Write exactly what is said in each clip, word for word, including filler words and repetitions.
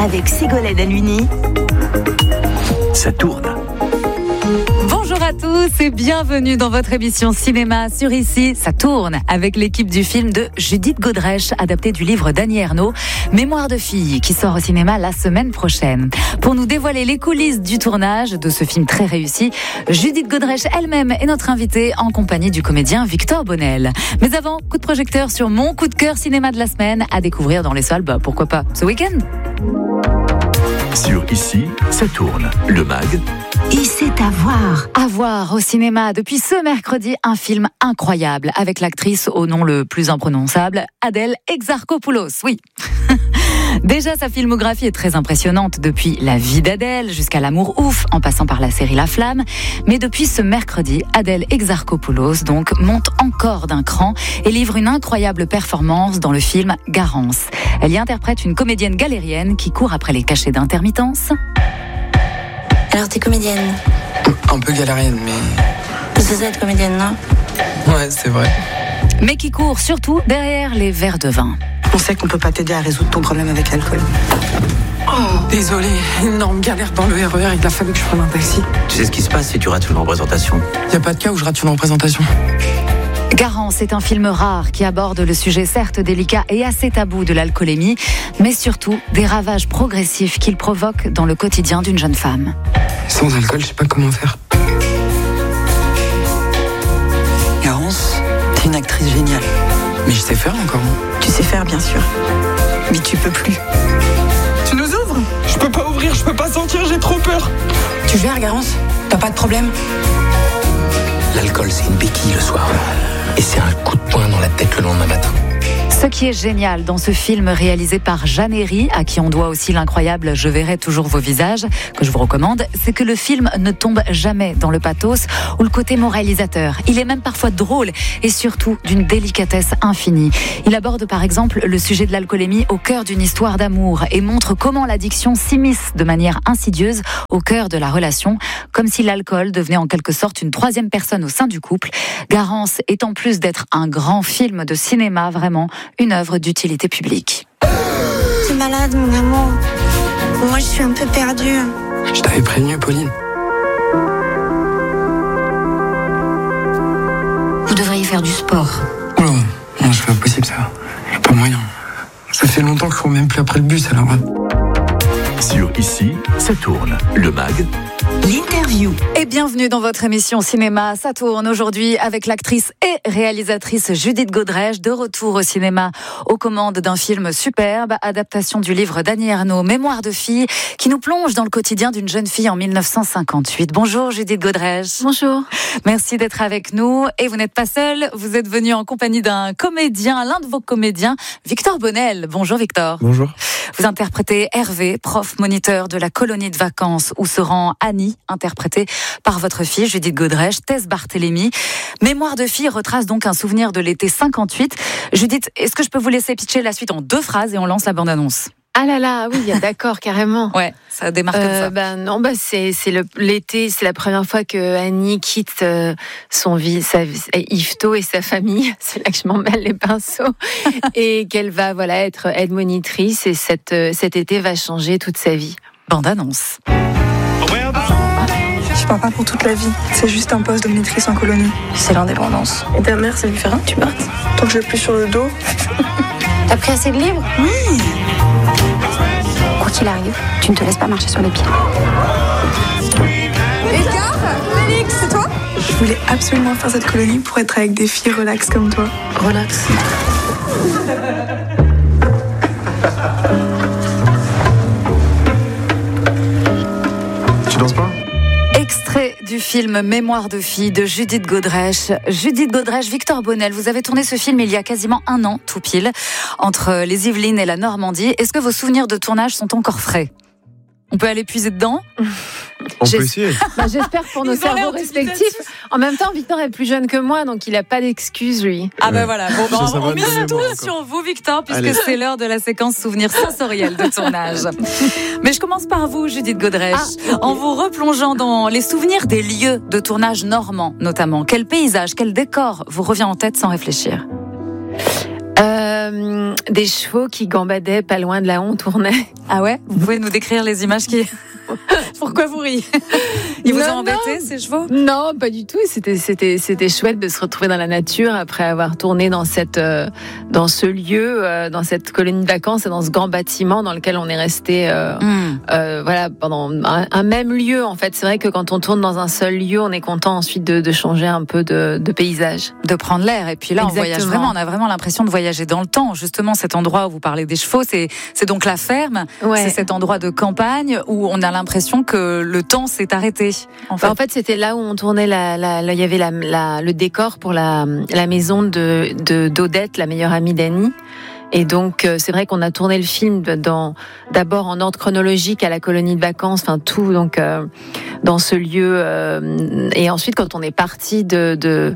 avec Ségolène Aluni. Ça tourne. Bonjour à tous et bienvenue dans votre émission cinéma sur Ici, ça tourne avec l'équipe du film de Judith Godrèche, adapté du livre d'Annie Ernaux, Mémoire de fille, qui sort au cinéma la semaine prochaine. Pour nous dévoiler les coulisses du tournage de ce film très réussi, Judith Godrèche elle-même est notre invitée en compagnie du comédien Victor Bonnel. Mais avant, coup de projecteur sur mon coup de cœur cinéma de la semaine à découvrir dans les salles, bah pourquoi pas ce week-end. Sur Ici, ça tourne. Le mag. Et c'est à voir. À voir au cinéma depuis ce mercredi, un film incroyable avec l'actrice au nom le plus imprononçable, Adèle Exarchopoulos. Oui. Déjà, sa filmographie est très impressionnante, depuis La vie d'Adèle jusqu'à L'amour ouf, en passant par la série La Flamme. Mais depuis ce mercredi, Adèle Exarchopoulos donc monte encore d'un cran et livre une incroyable performance dans le film Garance. Elle y interprète une comédienne galérienne qui court après les cachets d'intermittence. Alors t'es comédienne? Un peu galérienne, mais... C'est ça être comédienne, non? Ouais, c'est vrai. Mais qui court surtout derrière les verres de vin. On sait qu'on peut pas t'aider à résoudre ton problème avec l'alcool. Oh, désolé, énorme galère dans le R E R, il a fallu que je prenne un taxi. Tu sais ce qui se passe si tu rates une représentation? Y a pas de cas où je rate une représentation. Garance est un film rare qui aborde le sujet certes délicat et assez tabou de l'alcoolémie, mais surtout des ravages progressifs qu'il provoque dans le quotidien d'une jeune femme. Sans alcool, je sais pas comment faire. Garance, t'es une actrice géniale. Mais je sais faire encore. Tu sais faire, bien sûr. Mais tu peux plus. Tu nous ouvres? Je peux pas ouvrir, je peux pas sortir, j'ai trop peur. Tu gères, Garance? T'as pas de problème? L'alcool, c'est une béquille le soir. Et c'est un coup de poing dans la tête le lendemain matin. Ce qui est génial dans ce film réalisé par Jeanne Herry, à qui on doit aussi l'incroyable Je verrai toujours vos visages, que je vous recommande, c'est que le film ne tombe jamais dans le pathos ou le côté moralisateur. Il est même parfois drôle et surtout d'une délicatesse infinie. Il aborde par exemple le sujet de l'alcoolémie au cœur d'une histoire d'amour et montre comment l'addiction s'immisce de manière insidieuse au cœur de la relation, comme si l'alcool devenait en quelque sorte une troisième personne au sein du couple. Garance est en plus d'être un grand film de cinéma, vraiment une œuvre d'utilité publique. T'es malade, mon amour. Moi, je suis un peu perdue. Je t'avais prévenu, Pauline. Vous devriez faire du sport. Oh, non, c'est pas possible ça. J'ai pas moyen. Ça fait longtemps que je cours même plus après le bus, alors... Sur Ici, ça tourne. Le mag. L'interview. Et bienvenue dans votre émission cinéma. Ça tourne aujourd'hui avec l'actrice et réalisatrice Judith Godrèche, de retour au cinéma aux commandes d'un film superbe, adaptation du livre d'Annie Ernaux, Mémoire de fille, qui nous plonge dans le quotidien d'une jeune fille en dix-neuf cent cinquante-huit. Bonjour Judith Godrèche. Bonjour. Merci d'être avec nous. Et vous n'êtes pas seule, vous êtes venue en compagnie d'un comédien, l'un de vos comédiens, Victor Bonnel. Bonjour Victor. Bonjour. Vous interprétez Hervé, prof moniteur de la colonie de vacances où se rend Annie, interprétée par votre fille Judith Godrèche, Tess Barthélémy. Mémoire de fille retrace donc un souvenir de l'été cinquante-huit. Judith, est-ce que je peux vous laisser pitcher la suite en deux phrases et on lance la bande-annonce? Ah là là, oui, d'accord, carrément. Ouais, ça démarre comme euh, ça. Bah non, bah c'est c'est le, l'été, c'est la première fois que Annie quitte euh, son vie, sa Yvetot et sa famille. C'est là que je m'en mêle les pinceaux et qu'elle va voilà être aide monitrice et cet cet été va changer toute sa vie. Bande-annonce. Je pars pas pour toute la vie. C'est juste un poste de maîtrise en colonie. C'est l'indépendance. Et ta mère, ça lui fait rien que tu partes? Tant que je l'ai plus sur le dos. T'as pris assez de livres? Oui. Quoi qu'il arrive, tu ne te laisses pas marcher sur les pieds. Edgar, Félix, c'est toi? Je voulais absolument faire cette colonie pour être avec des filles relax comme toi. Relax. Tu danses pas? Extrait du film Mémoire de fille de Judith Godrèche. Judith Godrèche, Victor Bonnel, vous avez tourné ce film il y a quasiment un an, tout pile, entre les Yvelines et la Normandie. Est-ce que vos souvenirs de tournage sont encore frais? On peut aller puiser dedans? On J'es- peut essayer. Bah, j'espère pour nos Ils ont l'air cerveaux respectifs. En même temps, Victor est plus jeune que moi, donc il a pas d'excuses, lui. Ah ben Ouais. voilà, bon, ben, Ça, ça on, va on mise donner tout moi encore. sur vous Victor, puisque Allez. c'est l'heure de la séquence souvenir sensoriel de tournage. Mais je commence par vous Judith Godrèche, Ah, en vous replongeant dans les souvenirs des lieux de tournage normands notamment. Quel paysage, quel décor vous revient en tête sans réfléchir? Euh, euh, des chevaux qui gambadaient pas loin de là où on tournait. Ah ouais? Vous pouvez nous décrire les images qui... Pourquoi vous riez? Ils vous Non, ont embêté, non. ces chevaux? Non, pas du tout. C'était, c'était, c'était chouette de se retrouver dans la nature après avoir tourné dans cette, euh, dans ce lieu, euh, dans cette colonie de vacances et dans ce grand bâtiment dans lequel on est resté, euh, Mmh. euh, voilà, pendant un, un même lieu. En fait, c'est vrai que quand on tourne dans un seul lieu, on est content ensuite de, de changer un peu de, de paysage. De prendre l'air. Et puis là, Exactement. on voyage vraiment, on a vraiment l'impression de voyager dans le temps. Justement, cet endroit où vous parlez des chevaux, c'est, c'est donc la ferme. Ouais. C'est cet endroit de campagne où on a l'impression que le temps s'est arrêté. En fait. Bah, en fait, c'était là où on tournait. La, la, là, il y avait la, la, le décor pour la, la maison de, de d'Odette, la meilleure amie d'Annie. Et donc, euh, c'est vrai qu'on a tourné le film dans, d'abord en ordre chronologique à la colonie de vacances, enfin tout, donc euh, dans ce lieu. Euh, et ensuite, quand on est parti de, de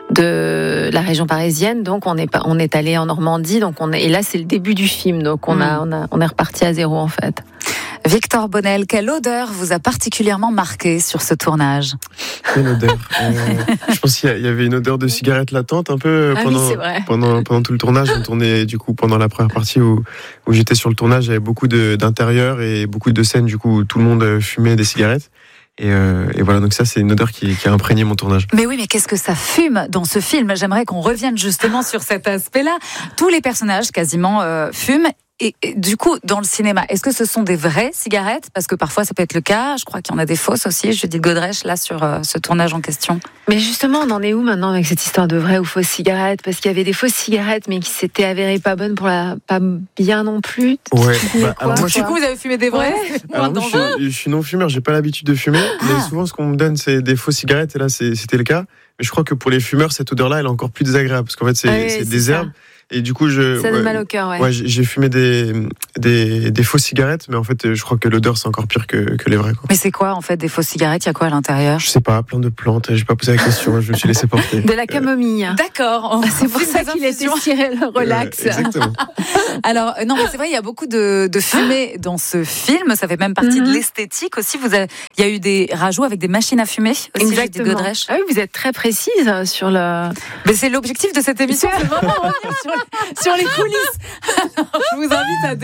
de la région parisienne, donc on est on est allé en Normandie, donc on est, et là c'est le début du film, donc on a on a on est reparti à zéro en fait. Victor Bonnel, quelle odeur vous a particulièrement marqué sur ce tournage? Quelle odeur euh, Je pense qu'il y, a, il y avait une odeur de cigarette latente un peu Ah pendant, oui, c'est vrai. pendant, pendant tout le tournage. On tournait du coup pendant la première partie où, où j'étais sur le tournage, il y avait beaucoup de, d'intérieur et beaucoup de scènes du coup où tout le monde fumait des cigarettes. Et, euh, et voilà, donc ça c'est une odeur qui, qui a imprégné mon tournage. Mais oui, mais qu'est-ce que ça fume dans ce film? J'aimerais qu'on revienne justement sur cet aspect-là. Tous les personnages quasiment euh, fument. Et, et du coup, dans le cinéma, est-ce que ce sont des vraies cigarettes? Parce que parfois, ça peut être le cas. Je crois qu'il y en a des fausses aussi. Judith Godrèche, là, sur euh, ce tournage en question. Mais justement, on en est où maintenant avec cette histoire de vraies ou fausses cigarettes? Parce qu'il y avait des fausses cigarettes, mais qui s'étaient avérées pas bonnes pour la, pas bien non plus. Ouais. Bah, Quoi, alors moi, Du coup, vous avez fumé des vraies? Alors moi, je, suis, je suis non fumeur, j'ai pas l'habitude de fumer, mais Ah. souvent ce qu'on me donne c'est des fausses cigarettes et là c'est, c'était le cas. Mais je crois que pour les fumeurs cette odeur-là elle est encore plus désagréable parce qu'en fait c'est, Ah oui, c'est c'est des ça. herbes et du coup je Ça donne ouais, mal au cœur, ouais. ouais, j'ai, j'ai fumé des, des des fausses cigarettes, mais en fait je crois que l'odeur c'est encore pire que, que les vraies quoi. Mais c'est quoi, en fait, des fausses cigarettes? Il y a quoi à l'intérieur? Je sais pas, plein de plantes, j'ai pas posé la question, je me suis laissé porter. De la camomille. D'accord. C'est pour ça qu'il était tiré le relax. Euh, exactement. Alors, euh, non, mais c'est vrai, il y a beaucoup de, de fumée dans ce film. Ça fait même partie Mhm. de l'esthétique aussi. Vous avez, il y a eu des rajouts avec des machines à fumer aussi, Judith Exactement. Godrèche. Ah oui, vous êtes très précise sur le. Mais c'est l'objectif de cette émission, c'est vraiment revenir sur, sur les coulisses. Alors, je vous invite à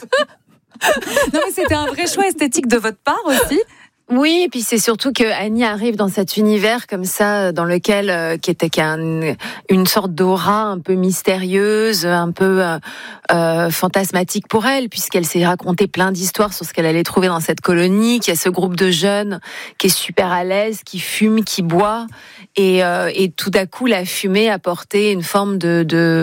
développer. Non, mais c'était un vrai choix esthétique de votre part aussi. Oui, et puis c'est surtout que Annie arrive dans cet univers comme ça, dans lequel euh, qui était qui a un, une sorte d'aura un peu mystérieuse, un peu euh, euh, fantasmatique pour elle, puisqu'elle s'est raconté plein d'histoires sur ce qu'elle allait trouver dans cette colonie, qu'il y a ce groupe de jeunes qui est super à l'aise, qui fume, qui boit, et, euh, et tout d'un coup la fumée apportait une forme de, de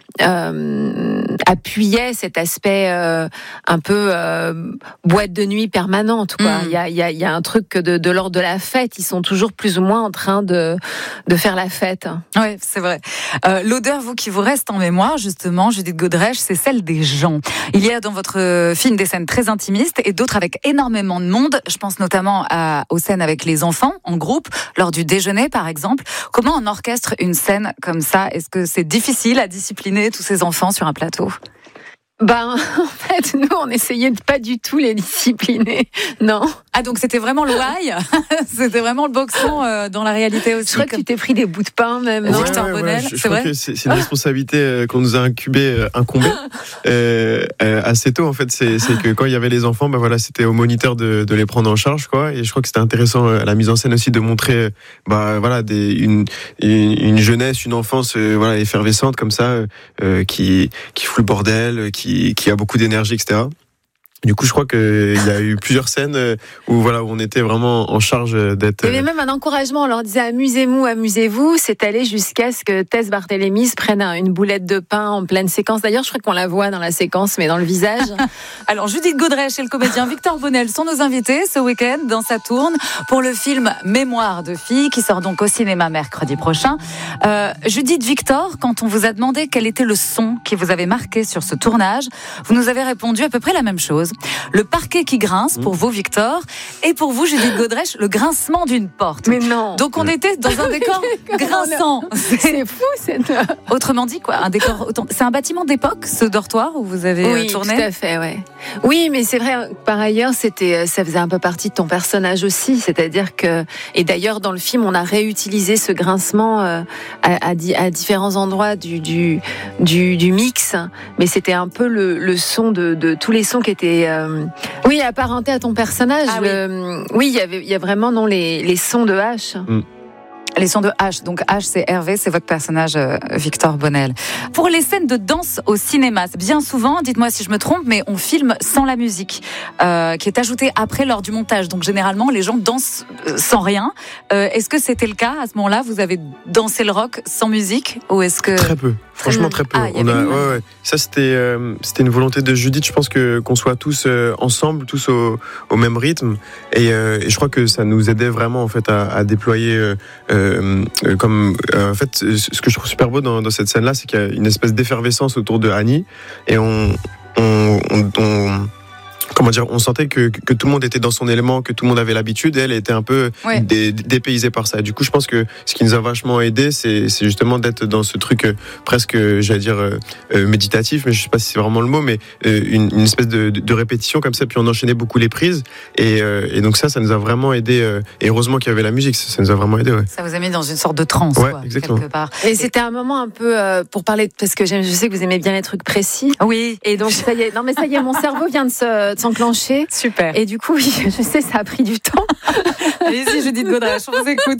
euh, appuyait cet aspect euh, un peu euh, boîte de nuit permanente, quoi. Il Mm. y a, il y a, il y a un truc que de, de l'ordre de la fête. Ils sont toujours plus ou moins en train de, de faire la fête. Oui, c'est vrai. Euh, l'odeur, vous, qui vous reste en mémoire, justement, Judith Godrèche, c'est celle des gens. Il y a dans votre film des scènes très intimistes et d'autres avec énormément de monde. Je pense notamment à, aux scènes avec les enfants, en groupe, lors du déjeuner, par exemple. Comment on orchestre une scène comme ça? Est-ce que c'est difficile à discipliner tous ces enfants sur un plateau? Ben, en fait, nous, on essayait de pas du tout les discipliner. Non. Ah, donc c'était vraiment le rail. C'était vraiment le boxon euh, dans la réalité aussi. Je crois que tu t'es pris des bouts de pain, même. Ouais, non Victor Bonnel, je, je c'est crois vrai que c'est, c'est une responsabilité euh, qu'on nous a incubée, euh, incombée euh, euh, assez tôt en fait. C'est, c'est que quand il y avait les enfants, ben voilà, c'était au moniteur de, de les prendre en charge, quoi. Et je crois que c'était intéressant euh, à la mise en scène aussi de montrer, euh, bah voilà, des, une, une, une jeunesse, une enfance, euh, voilà, effervescente comme ça, euh, qui qui fout le bordel, qui qui a beaucoup d'énergie, et cetera. Du coup, je crois qu'il y a eu plusieurs scènes où, voilà, où on était vraiment en charge d'être... Il y avait même un encouragement, on leur disait amusez-vous, amusez-vous. C'est allé jusqu'à ce que Tess Barthélémy se prenne une boulette de pain en pleine séquence. D'ailleurs, je crois qu'on la voit dans la séquence, mais dans le visage. Alors, Judith Godrèche et le comédien Victor Bonnel sont nos invités ce week-end dans Saturne pour le film Mémoire de fille qui sort donc au cinéma mercredi prochain. Euh, Judith, Victor, quand on vous a demandé quel était le son qui vous avait marqué sur ce tournage, vous nous avez répondu à peu près la même chose. Le parquet qui grince pour vous, Victor, et pour vous, Judith Godrèche, le grincement d'une porte. Mais non. Donc on était dans un décor grinçant. C'est fou, cette. Autrement dit, quoi, un décor. C'est un bâtiment d'époque, ce dortoir où vous avez oui, tourné. Oui, tout à fait, ouais. Oui, mais c'est vrai. Par ailleurs, c'était, ça faisait un peu partie de ton personnage aussi, c'est-à-dire que, et d'ailleurs dans le film, on a réutilisé ce grincement à, à, à différents endroits du du du, du mix, mais c'était un peu le, le son de, de tous les sons qui étaient, euh, oui, apparentés à ton personnage. Ah, oui. Euh, oui, il y avait, il y a vraiment non les les sons de H. Mm. Les sons de H, donc H c'est Hervé, c'est votre personnage euh, Victor Bonnel. Pour les scènes de danse au cinéma, bien souvent, dites-moi si je me trompe, mais on filme sans la musique, euh, qui est ajoutée après lors du montage. Donc généralement les gens dansent sans rien. Euh, est-ce que c'était le cas à ce moment-là? Vous avez dansé le rock sans musique ou est-ce que Très peu. Franchement, très peu. Ah, on a, ouais, ouais. Ça, c'était, euh, c'était une volonté de Judith. Je pense que qu'on soit tous euh, ensemble, tous au, au même rythme, et, euh, et je crois que ça nous aidait vraiment en fait à, à déployer. Euh, euh, comme, euh, en fait, ce que je trouve super beau dans, dans cette scène-là, c'est qu'il y a une espèce d'effervescence autour de Annie, et on, on, on, on comment dire, on sentait que, que tout le monde était dans son élément, que tout le monde avait l'habitude, et elle était un peu ouais. dé, dépaysée par ça. Et du coup, je pense que ce qui nous a vachement aidé, c'est, c'est justement d'être dans ce truc euh, presque, j'allais dire, euh, euh, méditatif, mais je sais pas si c'est vraiment le mot, mais euh, une, une espèce de, de, de répétition comme ça, puis on enchaînait beaucoup les prises, et, euh, et donc ça, ça nous a vraiment aidé, euh, et heureusement qu'il y avait la musique, ça, ça nous a vraiment aidé, ouais. Ça vous a mis dans une sorte de transe, ouais, quoi, exactement. quelque part. Et c'était un moment un peu, euh, pour parler, parce que je sais que vous aimez bien les trucs précis. Oui. Et donc, ça y est, non mais ça y est, mon cerveau vient de, se, de s'enclencher. Super. Et du coup, oui, je sais, ça a pris du temps. Allez-y, Judith Godrèche, on vous écoute.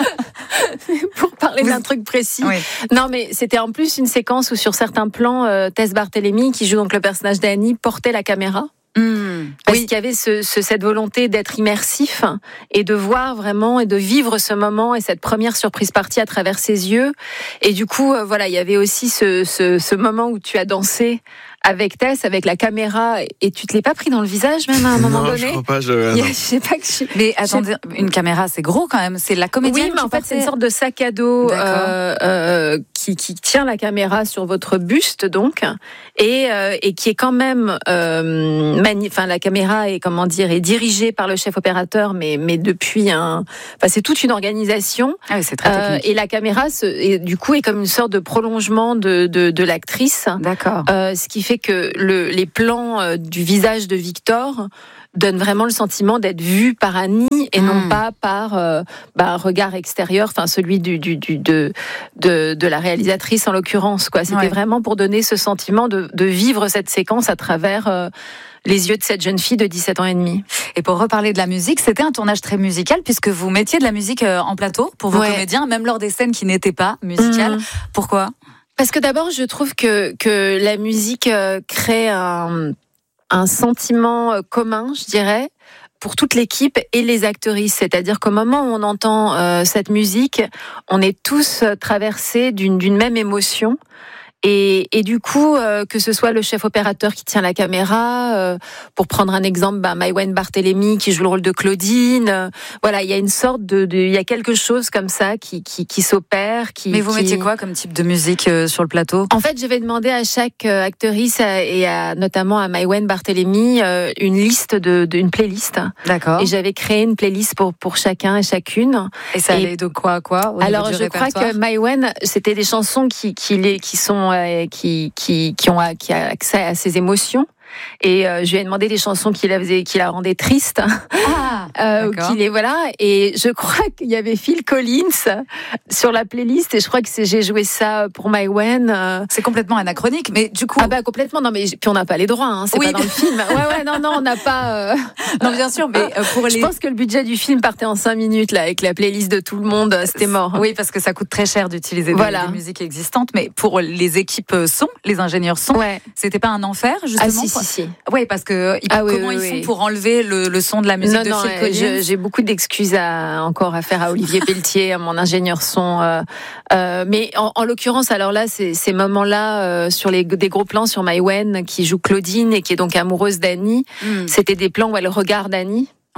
Pour parler d'un truc précis. Oui. Non, mais c'était en plus une séquence où sur certains plans, euh, Tess Barthélemy, qui joue donc le personnage d'Annie, portait la caméra. Mmh. Parce Oui. qu'il y avait ce, ce, cette volonté d'être immersif et de voir vraiment et de vivre ce moment et cette première surprise partie à travers ses yeux. Et du coup, euh, voilà, il y avait aussi ce, ce, ce moment où tu as dansé avec Tess, avec la caméra, et tu te l'es pas pris dans le visage même à un moment non, donné. Je crois pas. Je, Il y a, je sais pas que je... Mais attendez, une caméra, c'est gros quand même. C'est la comédienne. Oui, mais qui en fait, portait... c'est une sorte de sac à dos euh, euh, qui, qui tient la caméra sur votre buste, donc, et, euh, et qui est quand même, euh, mani... enfin, la caméra est comment dire, est dirigée par le chef opérateur, mais mais depuis un, enfin, c'est toute une organisation. Ah oui, c'est très technique. Euh, et la caméra, se... et, du coup, est comme une sorte de prolongement de de, de l'actrice. D'accord. Euh, ce qui fait que le, les plans euh, du visage de Victor donnent vraiment le sentiment d'être vu par Annie et mmh. non pas par euh, bah, un regard extérieur, enfin celui du, du, du, de, de, de la réalisatrice en l'occurrence. Quoi. C'était ouais. vraiment pour donner ce sentiment de, de vivre cette séquence à travers euh, les yeux de cette jeune fille de dix-sept ans et demi. Et pour reparler de la musique, c'était un tournage très musical puisque vous mettiez de la musique en plateau pour vos ouais. comédiens, même lors des scènes qui n'étaient pas musicales. Mmh. Pourquoi ? Parce que d'abord, je trouve que, que la musique euh, crée un, un sentiment euh, commun, je dirais, pour toute l'équipe et les actrices. C'est-à-dire qu'au moment où on entend euh, cette musique, on est tous traversés d'une, d'une même émotion. Et, et du coup, euh, que ce soit le chef opérateur qui tient la caméra, euh, pour prendre un exemple, bah, Maïwenn Barthélemy qui joue le rôle de Claudine. Euh, voilà, il y a une sorte de, de, il y a quelque chose comme ça qui qui, qui s'opère. Qui, Mais vous qui... mettiez quoi comme type de musique euh, sur le plateau ? En fait, j'avais demandé à chaque euh, actrice et à, notamment à Maïwenn Barthélemy euh, une liste de, de une playlist. D'accord. Et j'avais créé une playlist pour pour chacun et chacune. Et ça et... allait de quoi à quoi ? Alors, je crois que Maïwenn, c'était des chansons qui qui les qui sont Qui, qui, qui ont qui a accès à ses émotions. Et euh, je lui ai demandé des chansons qui la faisaient, qui la rendaient triste. Ah, euh, qui les voilà. Et je crois qu'il y avait Phil Collins sur la playlist. Et je crois que c'est, j'ai joué ça pour Maïwenn. Euh... C'est complètement anachronique, mais du coup. Ah bah complètement. Non mais puis on n'a pas les droits. Hein, c'est oui. pas dans le film. Ouais ouais non non on n'a pas. Euh... Non bien sûr, mais pour les. Je pense que le budget du film partait en cinq minutes là avec la playlist de tout le monde. C'était mort. Oui parce que ça coûte très cher d'utiliser voilà. des, des musiques existantes. Mais pour les équipes son, les ingénieurs son, ouais. c'était pas un enfer justement. Ah si si si. Oui, parce que ah, oui, comment oui, ils oui. font pour enlever le, le son de la musique non, de non, Phil Collins ? je, J'ai beaucoup d'excuses à, encore à faire à Olivier Pelletier, à mon ingénieur son. Euh, euh, mais en, en l'occurrence, alors là, ces, ces moments-là, euh, sur les, des gros plans sur Maïwenn, qui joue Claudine et qui est donc amoureuse d'Annie, mm. c'était des plans où elle regarde Annie. Ouais.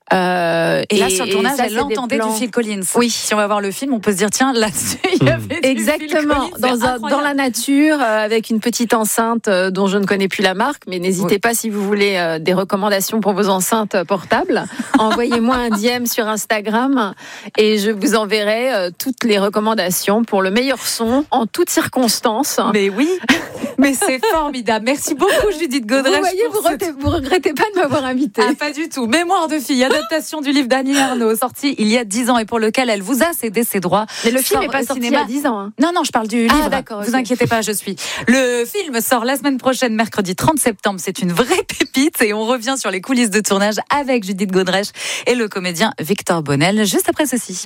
Euh, et là, sur le tournage, ça, elle entendait du Phil Collins. Oui. Si on va voir le film, on peut se dire, tiens, là-dessus, il y avait du Exactement. Phil Collins, dans, un, dans la nature, euh, avec une petite enceinte euh, dont je ne connais plus la marque, mais n'hésitez oui. pas si vous voulez euh, des recommandations pour vos enceintes portables. Envoyez-moi un D M sur Instagram et je vous enverrai euh, toutes les recommandations pour le meilleur son en toutes circonstances. Mais oui, mais c'est formidable. Merci beaucoup, Judith Godrèche. Vous voyez, vous, cette... re- vous regrettez pas de m'avoir invitée. Ah, pas du tout. Mémoire de fille, adaptation du livre d'Annie Ernaux, sorti il y a dix ans et pour lequel elle vous a cédé ses droits. Mais le film n'est pas sorti cinéma. Il y a dix ans. Hein. Non, non, je parle du ah, livre. D'accord, vous okay. inquiétez pas, je suis. Le film sort la semaine prochaine, mercredi trente septembre. C'est une vraie pépite et on revient sur les coulisses de tournage avec Judith Godrèche et le comédien Victor Bonnel, juste après ceci.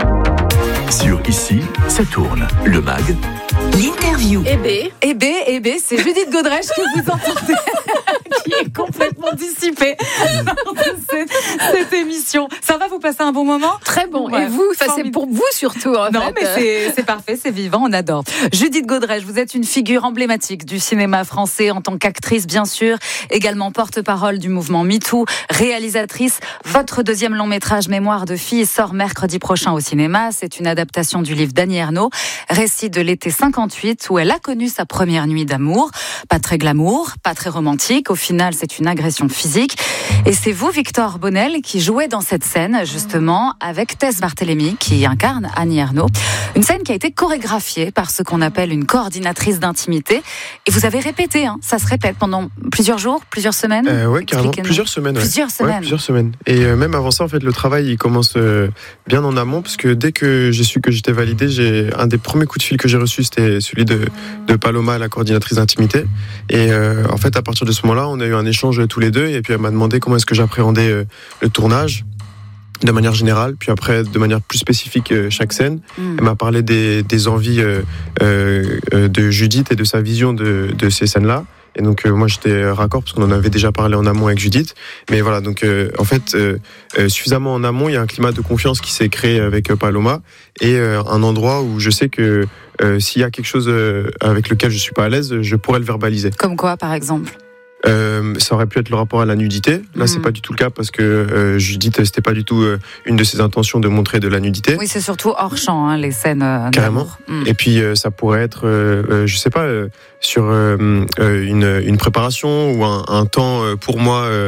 Sur Ici, ça tourne. Le mag. L'interview. Eh bé, eh bé, eh bé, c'est Judith Godrèche que vous entendez, qui est complètement dissipée dans cette, cette émission. Ça va, vous passer un bon moment? Très bon. Ouais, et vous, c'est pour vous surtout. En non, fait. mais c'est, c'est parfait, c'est vivant, on adore. Judith Godrèche, vous êtes une figure emblématique du cinéma français en tant qu'actrice, bien sûr, également porte-parole du mouvement MeToo, réalisatrice. Votre deuxième long métrage, Mémoire de fille, sort mercredi prochain au cinéma. C'est une adaptation du livre d'Annie Ernaux, récit de l'été cinquante-huit où elle a connu sa première nuit d'amour. Pas très glamour, pas très romantique. Au final, c'est une agression physique. Et c'est vous, Victor Bonnel, qui jouez dans cette scène, justement, avec Tess Barthélémy, qui incarne Annie Ernaux. Une scène qui a été chorégraphiée par ce qu'on appelle une coordinatrice d'intimité. Et vous avez répété, hein, ça se répète pendant plusieurs jours, plusieurs semaines. Euh, oui, carrément, plusieurs semaines. Ouais. Plusieurs semaines. Ouais, plusieurs semaines. Et euh, même avant ça, en fait, le travail, il commence euh, bien en amont, parce que dès que j'ai su que j'étais validé, j'ai un des premiers coups de fil que j'ai reçu, c'était celui de, de Paloma, la coordinatrice d'intimité. Et euh, en fait, à partir de ce moment-là, on a eu un échange tous les deux, et puis elle m'a demandé comment est-ce que j'appréhendais euh, le tournage de manière générale, puis après de manière plus spécifique euh, chaque scène. Mmh. Elle m'a parlé des, des envies euh, euh, de Judith et de sa vision de, de ces scènes-là. Et donc euh, moi j'étais raccord parce qu'on en avait déjà parlé en amont avec Judith. Mais voilà, donc euh, en fait euh, euh, suffisamment en amont, il y a un climat de confiance qui s'est créé avec euh, Paloma et euh, un endroit où je sais que euh, s'il y a quelque chose euh, avec lequel je suis pas à l'aise, je pourrais le verbaliser. Comme quoi, par exemple? Euh, ça aurait pu être le rapport à la nudité. Là, mmh. c'est pas du tout le cas parce que euh, Judith, c'était pas du tout euh, une de ses intentions de montrer de la nudité. Oui, c'est surtout hors champ, hein, les scènes. Euh, Carrément. Mmh. Et puis, euh, ça pourrait être, euh, euh, je sais pas, euh, sur euh, euh, une, une préparation ou un, un temps pour moi euh,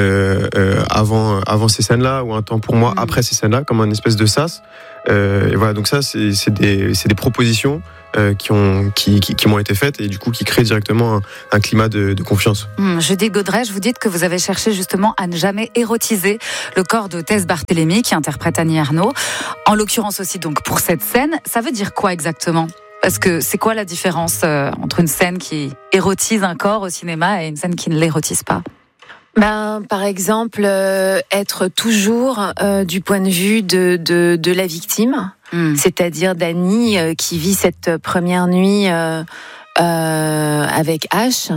euh, avant, avant ces scènes-là ou un temps pour moi mmh. après ces scènes-là, comme un espèce de sas. Euh, et voilà, donc ça, c'est, c'est des, c'est des propositions euh, qui ont, qui, qui, qui m'ont été faites et du coup qui créent directement un, un climat de, de confiance. Mmh, Judith Godrèche, vous dites que vous avez cherché justement à ne jamais érotiser le corps de Tess Barthélémy qui interprète Annie Ernaux. En l'occurrence aussi donc pour cette scène, ça veut dire quoi exactement? Parce que c'est quoi la différence euh, entre une scène qui érotise un corps au cinéma et une scène qui ne l'érotise pas? Ben, par exemple, euh, être toujours euh, du point de vue de, de, de la victime, mmh. c'est-à-dire d'Annie euh, qui vit cette première nuit euh, euh, avec H,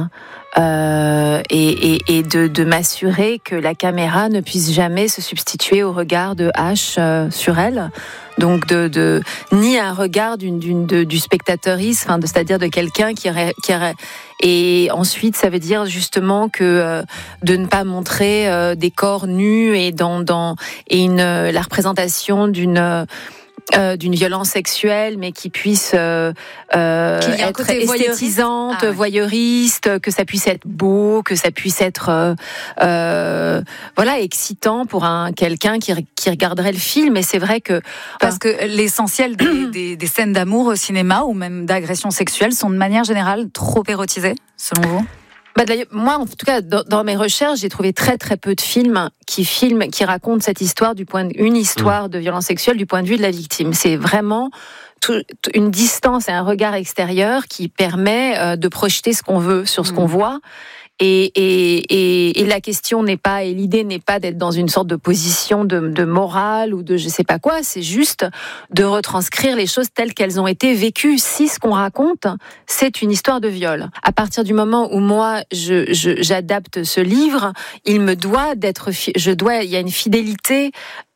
euh, et, et, et de, de m'assurer que la caméra ne puisse jamais se substituer au regard de H euh, sur elle. Donc de, de ni un regard d'une, d'une de, du spectateuriste, enfin, de, c'est-à-dire de quelqu'un qui aurait, qui aurait. Et ensuite, ça veut dire justement que euh, de ne pas montrer euh, des corps nus et dans dans et une la représentation d'une Euh, d'une violence sexuelle, mais qui puisse euh, euh, être esthétisante, ah ouais. voyeuriste, que ça puisse être beau, que ça puisse être euh, euh, voilà excitant pour un quelqu'un qui, qui regarderait le film. Et c'est vrai que parce enfin, que l'essentiel des, des, des scènes d'amour au cinéma ou même d'agression sexuelle sont de manière générale trop érotisées, selon vous? Bah d'ailleurs, moi, en tout cas, dans, dans mes recherches, j'ai trouvé très très peu de films qui filment, qui racontent cette histoire du point de, une histoire de violence sexuelle du point de vue de la victime. C'est vraiment tout, une distance et un regard extérieur qui permet euh, de projeter ce qu'on veut sur ce mmh. qu'on voit. Et, et, et, et la question n'est pas, et l'idée n'est pas d'être dans une sorte de position de, de morale ou de je sais pas quoi, c'est juste de retranscrire les choses telles qu'elles ont été vécues. Si ce qu'on raconte, c'est une histoire de viol. À partir du moment où moi, je, je, j'adapte ce livre, il me doit d'être, je dois, il y a une fidélité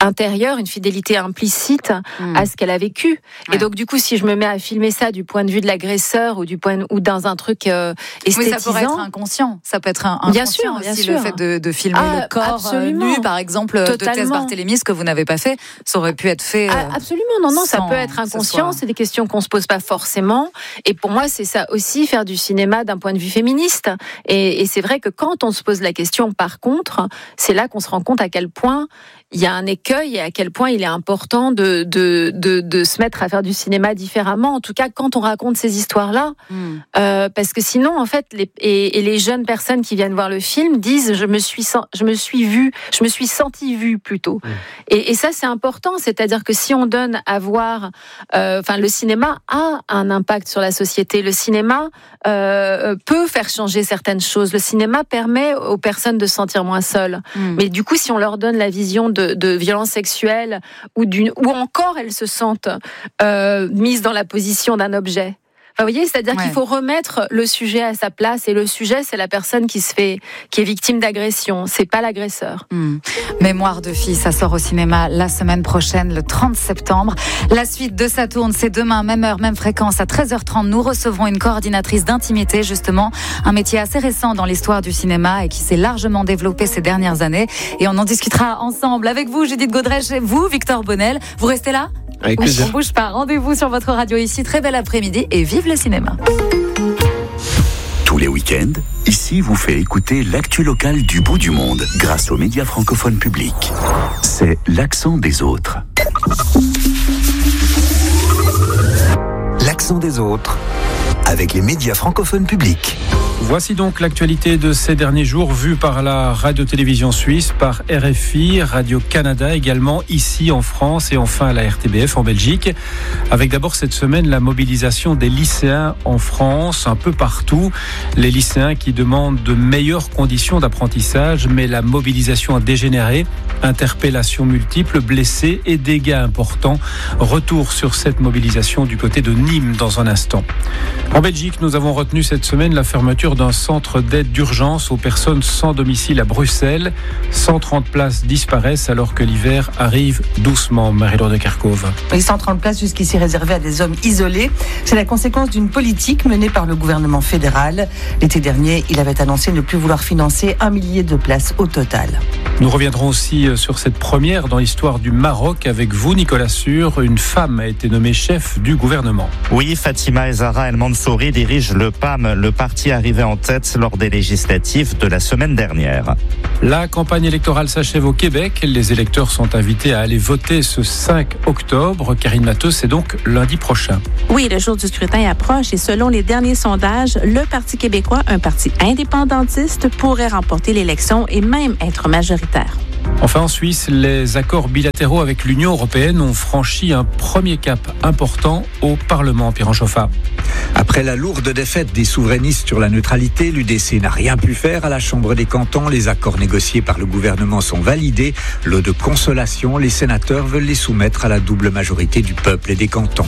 intérieure, une fidélité implicite mmh. à ce qu'elle a vécu. Ouais. Et donc du coup, si je me mets à filmer ça du point de vue de l'agresseur ou du point de, ou dans un truc euh, esthétisant, oui, ça pourrait être inconscient. Ça peut être un inconscient bien sûr, bien aussi sûr. le fait de, de filmer ah, le corps absolument. nu, par exemple, Totalement. de Tess Barthélémy, ce que vous n'avez pas fait, ça aurait pu être fait. Euh, ah, absolument, non, non, ça peut être inconscient. C'est des questions qu'on se pose pas forcément. Et pour moi, c'est ça aussi, faire du cinéma d'un point de vue féministe. Et, et c'est vrai que quand on se pose la question, par contre, c'est là qu'on se rend compte à quel point il y a un écueil et à quel point il est important de, de, de, de se mettre à faire du cinéma différemment. En tout cas, quand on raconte ces histoires-là. Mm. Euh, parce que sinon, en fait, les, et, et les jeunes personnes qui viennent voir le film disent « je me suis, je me suis vue, je me suis sentie vue plutôt mm. ». Et, et ça, c'est important. C'est-à-dire que si on donne à voir... Euh, enfin, le cinéma a un impact sur la société. Le cinéma euh, peut faire changer certaines choses. Le cinéma permet aux personnes de se sentir moins seules. Mm. Mais du coup, si on leur donne la vision de De, de violences sexuelles ou, d'une, ou encore elles se sentent euh, mises dans la position d'un objet. Enfin, vous voyez, c'est-à-dire ouais. qu'il faut remettre le sujet à sa place, et le sujet, c'est la personne qui se fait, qui est victime d'agression, c'est pas l'agresseur. Mmh. Mémoire de fille, ça sort au cinéma la semaine prochaine, le trente septembre. La suite de Ça tourne, c'est demain, même heure, même fréquence, à treize heures trente. Nous recevrons une coordinatrice d'intimité, justement, un métier assez récent dans l'histoire du cinéma et qui s'est largement développé ces dernières années. Et on en discutera ensemble avec vous, Judith Godrèche, et vous, Victor Bonnel. Vous restez là ? Avec oui, plaisir. On bouge pas. Rendez-vous sur votre radio ici. Très bel après-midi et vive le cinéma. Tous les week-ends, ici vous fait écouter l'actu locale du bout du monde grâce aux médias francophones publics. C'est l'accent des autres. L'accent des autres avec les médias francophones publics. Voici donc l'actualité de ces derniers jours vue par la radio-télévision suisse, par R F I, Radio-Canada également, ici en France et enfin la R T B F en Belgique. Avec d'abord cette semaine la mobilisation des lycéens en France, un peu partout. Les lycéens qui demandent de meilleures conditions d'apprentissage, mais la mobilisation a dégénéré. Interpellations multiples, blessés et dégâts importants. Retour sur cette mobilisation du côté de Nîmes dans un instant. En Belgique, nous avons retenu cette semaine la fermeture d'un centre d'aide d'urgence aux personnes sans domicile à Bruxelles. cent trente places disparaissent alors que l'hiver arrive doucement. Marie-Laure de Kerkhove. Les cent trente places jusqu'ici réservées à des hommes isolés, c'est la conséquence d'une politique menée par le gouvernement fédéral. L'été dernier, il avait annoncé ne plus vouloir financer un millier de places au total. Nous reviendrons aussi sur cette première dans l'histoire du Maroc avec vous, Nicolas Sûr. Une femme a été nommée chef du gouvernement. Oui, Fatima Zahra El Mansouri dirige le P A M, le parti arrivé en tête lors des législatives de la semaine dernière. La campagne électorale s'achève au Québec. Les électeurs sont invités à aller voter ce cinq octobre. Karine Matteux, c'est donc lundi prochain. Oui, le jour du scrutin approche et selon les derniers sondages, le Parti québécois, un parti indépendantiste, pourrait remporter l'élection et même être majoritaire. Enfin, en Suisse, les accords bilatéraux avec l'Union européenne ont franchi un premier cap important au Parlement. Pierre Chauffa. Après la lourde défaite des souverainistes sur la neutralité, l'U D C n'a rien pu faire à la Chambre des cantons. Les accords négociés par le gouvernement sont validés. Lot de consolation, les sénateurs veulent les soumettre à la double majorité du peuple et des cantons.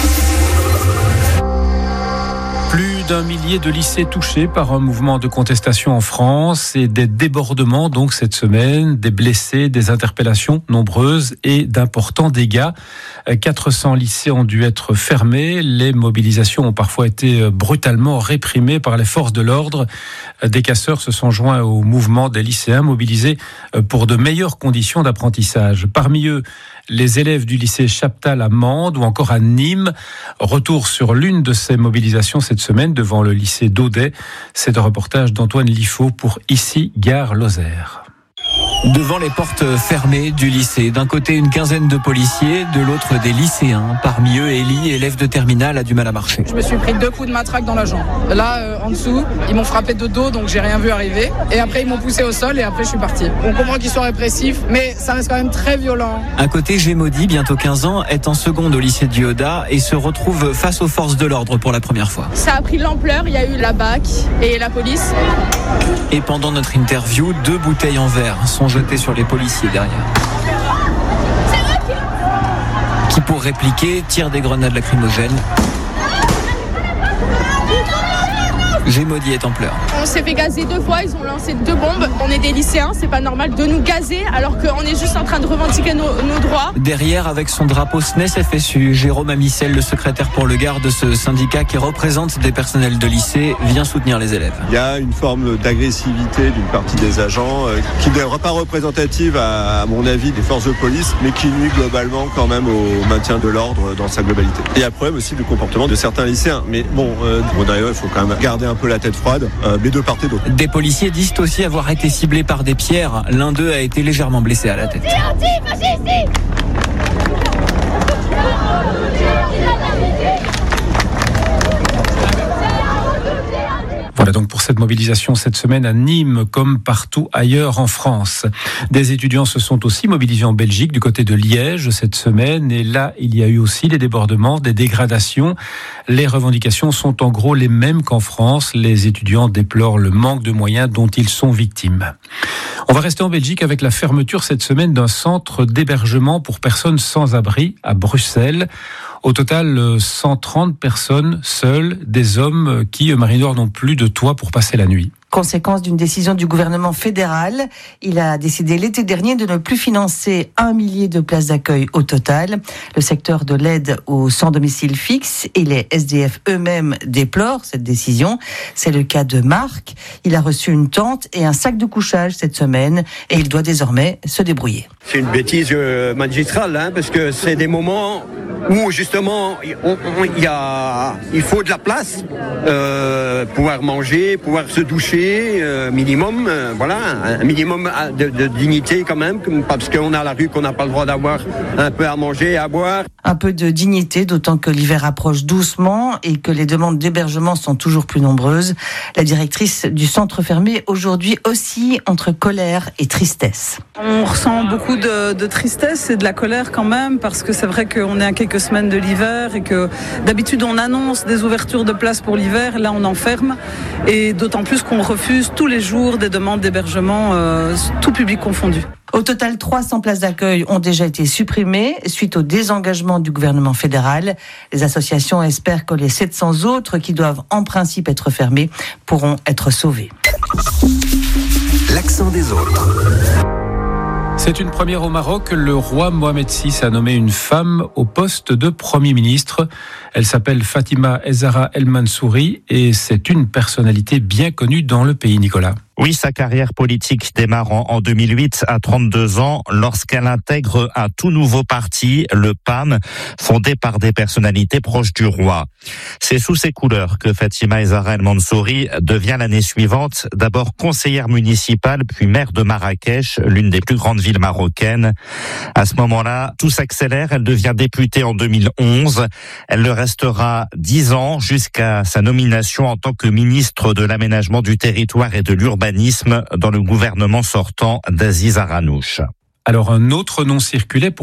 Plus d'un millier de lycées touchés par un mouvement de contestation en France et des débordements donc cette semaine, des blessés, des interpellations nombreuses et d'importants dégâts. quatre cents lycées ont dû être fermés. Les mobilisations ont parfois été brutalement réprimées par les forces de l'ordre. Des casseurs se sont joints au mouvement des lycéens mobilisés pour de meilleures conditions d'apprentissage. Parmi eux, les élèves du lycée Chaptal à Mende ou encore à Nîmes. Retour sur l'une de ces mobilisations cette semaine devant le lycée d'Audet. C'est un reportage d'Antoine Liffaut pour Ici, Gare Lozère. Devant les portes fermées du lycée, d'un côté une quinzaine de policiers, de l'autre des lycéens. Parmi eux, Élie, élève de terminale, a du mal à marcher. Je me suis pris deux coups de matraque dans la jambe. Là, euh, en dessous, ils m'ont frappé de dos, donc j'ai rien vu arriver. Et après, ils m'ont poussé au sol et après, je suis parti. On comprend qu'ils sont répressifs, mais ça reste quand même très violent. À côté, Gémaudy, bientôt quinze ans, est en seconde au lycée du Yoda et se retrouve face aux forces de l'ordre pour la première fois. Ça a pris de l'ampleur, il y a eu la B A C et la police. Et pendant notre interview, deux bouteilles en verre sont jetées sur les policiers derrière. Qui, pour répliquer, tirent des grenades lacrymogènes. Gémaudy est en pleurs. On s'est fait gazer deux fois, ils ont lancé deux bombes. On est des lycéens, c'est pas normal de nous gazer alors qu'on est juste en train de revendiquer nos, nos droits. Derrière, avec son drapeau S N E S F S U, Jérôme Amissel, le secrétaire pour le Gard de ce syndicat qui représente des personnels de lycée, vient soutenir les élèves. Il y a une forme d'agressivité d'une partie des agents euh, qui n'est pas représentative à, à mon avis des forces de police, mais qui nuit globalement quand même au maintien de l'ordre dans sa globalité. Il y a un problème aussi de comportement de certains lycéens, mais bon, euh, bon d'ailleurs, il faut quand même garder un peu la tête froide, euh, mais de part et d'autre. Des policiers disent aussi avoir été ciblés par des pierres. L'un d'eux a été légèrement blessé à la tête. Voilà donc pour cette mobilisation cette semaine à Nîmes comme partout ailleurs en France. Des étudiants se sont aussi mobilisés en Belgique du côté de Liège cette semaine et là il y a eu aussi des débordements, des dégradations. Les revendications sont en gros les mêmes qu'en France. Les étudiants déplorent le manque de moyens dont ils sont victimes. On va rester en Belgique avec la fermeture cette semaine d'un centre d'hébergement pour personnes sans abri à Bruxelles. Au total, cent trente personnes seules, des hommes qui, Marie-Laure, n'ont plus de toit pour passer la nuit. Conséquence d'une décision du gouvernement fédéral, il a décidé l'été dernier de ne plus financer un millier de places d'accueil au total. Le secteur de l'aide aux sans domicile fixe et les S D F eux-mêmes déplorent cette décision. C'est le cas de Marc. Il a reçu une tente et un sac de couchage cette semaine et il doit désormais se débrouiller. C'est une bêtise magistrale, hein, parce que c'est des moments où justement on, on, y a, il faut de la place, euh, pouvoir manger, pouvoir se doucher. Euh, minimum, euh, voilà, un minimum de, de dignité quand même, parce qu'on a la rue qu'on n'a pas le droit d'avoir un peu à manger, à boire. Un peu de dignité, d'autant que l'hiver approche doucement et que les demandes d'hébergement sont toujours plus nombreuses. La directrice du centre fermé aujourd'hui oscille entre colère et tristesse. On ressent beaucoup de, de tristesse et de la colère quand même, parce que c'est vrai qu'on est à quelques semaines de l'hiver et que d'habitude on annonce des ouvertures de places pour l'hiver, là on enferme, et d'autant plus qu'on refuse tous les jours des demandes d'hébergement, euh, tout public confondu. Au total, trois cents places d'accueil ont déjà été supprimées suite au désengagement du gouvernement fédéral. Les associations espèrent que les sept cents autres qui doivent en principe être fermées pourront être sauvées. L'accent des autres. C'est une première au Maroc. Le roi Mohamed six a nommé une femme au poste de Premier ministre. Elle s'appelle Fatima Ezzahra El Mansouri et c'est une personnalité bien connue dans le pays, Nicolas. Oui, sa carrière politique démarre en deux mille huit à trente-deux ans lorsqu'elle intègre un tout nouveau parti, le P A M, fondé par des personnalités proches du roi. C'est sous ses couleurs que Fatima Ezzahra El Mansouri devient l'année suivante d'abord conseillère municipale puis maire de Marrakech, l'une des plus grandes villes marocaines. À ce moment-là, tout s'accélère, elle devient députée en deux mille onze. Elle le restera dix ans jusqu'à sa nomination en tant que ministre de l'aménagement du territoire et de l'urbanisme dans le gouvernement sortant d'Aziz Aranouch. Alors un autre nom circulait pour